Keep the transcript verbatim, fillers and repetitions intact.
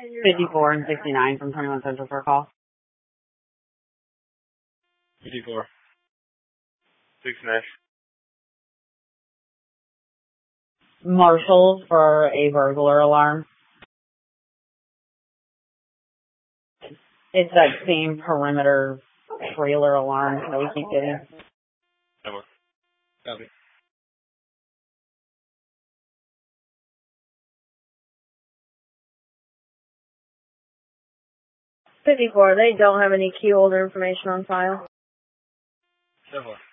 fifty-four and sixty-nine from twenty-one Central for a call. fifty-four. sixty-nine. Marshals for a burglar alarm. It's that same perimeter trailer alarm that we keep getting. Copy. fifty-four, they don't have any key holder information on file. seven four.